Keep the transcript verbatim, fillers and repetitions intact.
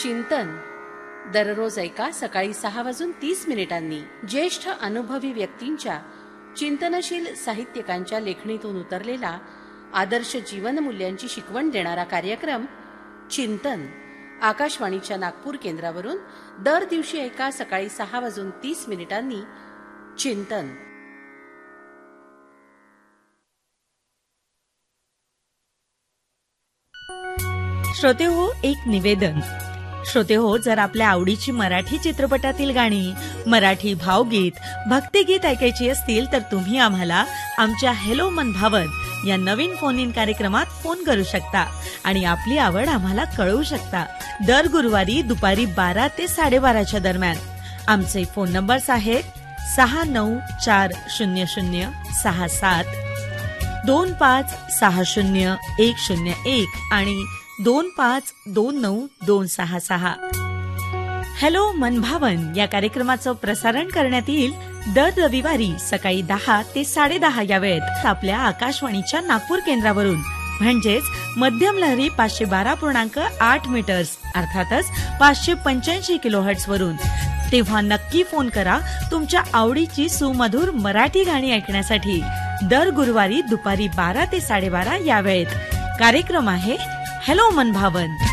चिंतन दररोज ऐका सकाळी सहा वाजून तीस मिनिटांनी. ज्येष्ठ अनुभवी व्यक्तींच्या, चिंतनशील साहित्यिकांच्या लेखणीतून उतरलेला आदर्श जीवनमूल्यांची शिकवण देणारा कार्यक्रम चिंतन आकाशवाणीच्या नागपूर केंद्रावरून दर दिवशी ऐका सकाळी सहा वाजून तीस मिनिटांनी. चिंतन. श्रोते हो, एक निवेदन. श्रोते हो, जर आपल्या आवडीची मराठी चित्रपटातील गाणी, मराठी भावगीत, भक्तिगीत ऐकायची असतील तर तुम्ही आम्हाला आमच्या हॅलो मन भावन या नवीन फोन इन कार्यक्रमात फोन करू शकता आणि आपली आवड आम्हाला कळवू शकता. दर गुरुवारी दुपारी बारा ते साडेबाराच्या दरम्यान. आमचे फोन नंबर्स आहेत सहा नऊ चार शून्य शून्य सहा सात दोन पाच सहा शून्य एक शून्य एक आणि दोन पाच दोन नऊ दोन सहा सहा. हॅलो मनभावन या कार्यक्रमाचं प्रसारण करण्यात येईल दर रविवारी सकाळी दहा ते साडेदहा या वेळेत आपल्या आकाशवाणीच्या नागपूर केंद्रावरून, म्हणजेच मध्यम लहरी पाचशे बारा पूर्णांक आठ मीटर्स अर्थातच पाचशे पंच्याऐंशी किलोहर्ट्ज वरून. तेव्हा नक्की फोन करा तुमच्या आवडीची सुमधुर मराठी गाणी ऐकण्यासाठी. दर गुरुवारी दुपारी बारा ते साडेबारा या वेळेत कार्यक्रम आहे हॅलो मनभावन.